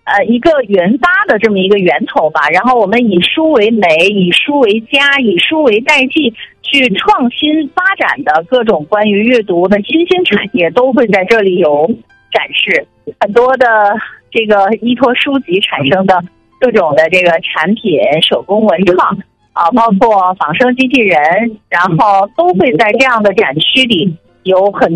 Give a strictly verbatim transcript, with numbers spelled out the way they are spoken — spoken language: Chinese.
呃一个研发的这么一个源头吧。然后我们以书为媒，以书为家，以书为代际，去创新发展的各种关于阅读的新兴产业都会在这里有展示。很多的这个依托书籍产生的各种的这个产品、手工文创啊，包括仿生机器人，然后都会在这样的展区里有很